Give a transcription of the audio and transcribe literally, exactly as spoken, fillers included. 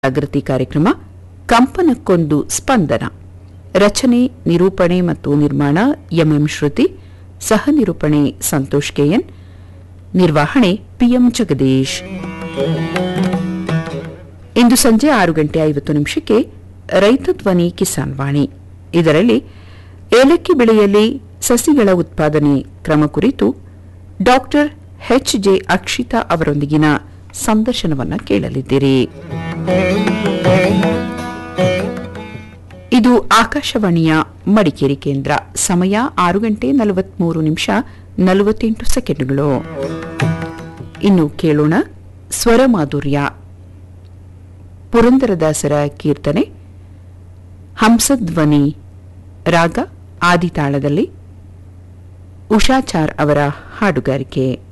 ಜಾಗೃತಿ ಕಾರ್ಯಕ್ರಮ ಕಂಪನಕ್ಕೊಂದು ಸ್ಪಂದನ. ರಚನೆ, ನಿರೂಪಣೆ ಮತ್ತು ನಿರ್ಮಾಣ ಎಂಎಂ ಶ್ರುತಿ. ಸಹ ನಿರೂಪಣೆ ಸಂತೋಷ್ ಕೆಎನ್. ನಿರ್ವಹಣೆ ಪಿಎಂ ಜಗದೀಶ್. ಇಂದು ಸಂಜೆ ಆರು ಗಂಟೆ ಐವತ್ತು ನಿಮಿಷಕ್ಕೆ ರೈತ ಧ್ವನಿ ಕಿಸಾನ್ ವಾಣಿ. ಇದರಲ್ಲಿ ಏಲಕ್ಕಿ ಬೆಳೆಯಲ್ಲಿ ಸಸಿಗಳ ಉತ್ಪಾದನೆ ಕ್ರಮ ಕುರಿತು ಡಾಕ್ಟರ್ ಎಚ್ ಜೆ ಅಕ್ಷಿತಾ ಅವರೊಂದಿಗಿನ ಸಂದರ್ಶನವನ್ನು ಕೇಳಲಿದ್ದೀರಿ. ಇದು ಆಕಾಶವಾಣಿಯ ಮಡಿಕೇರಿ ಕೇಂದ್ರ. ಸಮಯ ಆರು ಗಂಟೆ ನಲವತ್ಮೂರು ನಿಮಿಷ ನಲವತ್ತೆಂಟು ಸೆಕೆಂಡ್ಗಳು. ಇನ್ನು ಕೇಳೋಣ ಸ್ವರ ಮಾಧುರ್ಯ. ಪುರಂದರದಾಸರ ಕೀರ್ತನೆ ಹಂಸಧ್ವನಿ ರಾಗ ಆದಿತಾಳದಲ್ಲಿ. ಉಷಾಚಾರ್ ಅವರ ಹಾಡುಗಾರಿಕೆ.